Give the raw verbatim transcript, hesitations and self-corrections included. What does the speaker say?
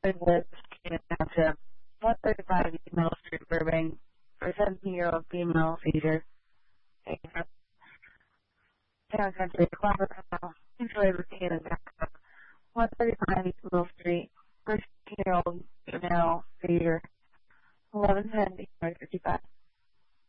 with Canaan Township, one thirty-five East Middle Street, Burbank, for a seventeen-year-old female seizure. Town Country, Clover Call, enjoy with Canaan Township, one thirty-five East Middle Street, for a seventeen-year-old female seizure. eleven ten, fifty-five.